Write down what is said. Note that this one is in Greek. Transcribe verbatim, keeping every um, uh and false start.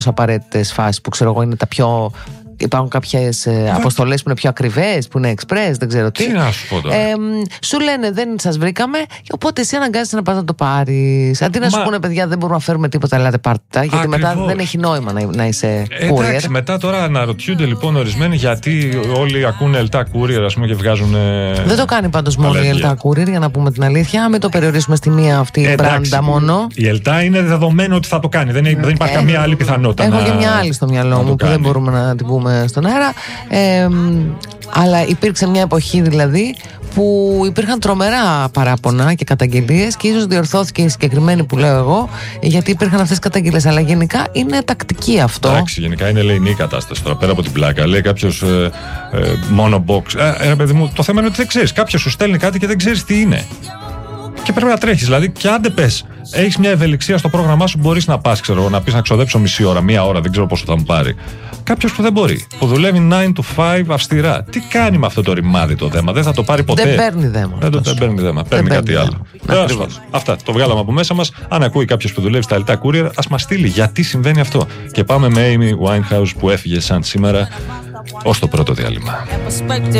απαραίτητες φάσεις που ξέρω εγώ είναι τα πιο. Υπάρχουν κάποιες ε, αποστολές που είναι πιο ακριβές, που είναι express, δεν ξέρω τι. Τι να σου πω τώρα. Ε, σου λένε δεν σας βρήκαμε, οπότε εσύ αναγκάζεσαι να πας να το πάρεις. Αντί να Μα... σου πούνε παιδιά δεν μπορούμε να φέρουμε τίποτα, ελάτε πάρτε τα. Γιατί Ακριβώς. μετά δεν έχει νόημα να, να είσαι courier. Εντάξει, μετά τώρα αναρωτιούνται λοιπόν ορισμένοι γιατί όλοι ακούνε ελτά courier, ας πούμε, και βγάζουν. Δεν το κάνει πάντως μόνο η ελτά courier, για να πούμε την αλήθεια. Μην το περιορίσουμε στη μία αυτή η μπράντα μόνο. Η ελτά είναι δεδομένο ότι θα το κάνει. Δεν, δεν υπάρχει ε, καμία άλλη πιθανότητα. Έχω να... και μια άλλη στο μυαλό μου που κάνει. Δεν μπορούμε να την πούμε στον αέρα, ε, αλλά υπήρξε μια εποχή δηλαδή που υπήρχαν τρομερά παράπονα και καταγγελίες και ίσως διορθώθηκε η συγκεκριμένη που λέω εγώ, γιατί υπήρχαν αυτές τις καταγγελίες, αλλά γενικά είναι τακτική αυτό. Εντάξει, γενικά είναι ελεηνή η κατάσταση τώρα, πέρα από την πλάκα. Λέει κάποιος ε, ε, μόνο box. Ε, ε, παιδί μου, το θέμα είναι ότι δεν ξέρεις. Κάποιος σου στέλνει κάτι και δεν ξέρεις τι είναι. Και πρέπει να τρέχεις. Δηλαδή, και άντε πες, έχεις μια ευελιξία στο πρόγραμμά σου, μπορείς να πας, ξέρω, να πεις να ξοδέψω μισή ώρα, μία ώρα, δεν ξέρω πόσο θα μου πάρει. Κάποιος που δεν μπορεί, που δουλεύει nine to five αυστηρά, τι κάνει με αυτό το ρημάδι το δέμα, δεν θα το πάρει ποτέ. Δεν παίρνει δέμα. Δεν, το, δεν παίρνει δέμα, παίρνει κάτι παίρνει άλλο. Δέμα. Αυτά το βγάλαμε από μέσα μας. Αν ακούει κάποιος που δουλεύει στα ελτά courier, ας μας στείλει γιατί συμβαίνει αυτό. Και πάμε με Amy Winehouse που έφυγε σαν σήμερα ως το πρώτο διάλειμμα.